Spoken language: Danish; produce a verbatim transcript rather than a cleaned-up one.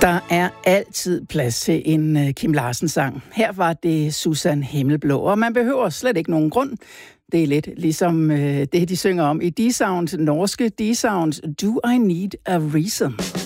Der er altid plads til en Kim Larsen-sang. Her var det Susan Himmelblå, og man behøver slet ikke nogen grund. Det er lidt ligesom øh, det, de synger om i D-Sounds, norske D-Sounds, Do I Need a Reason?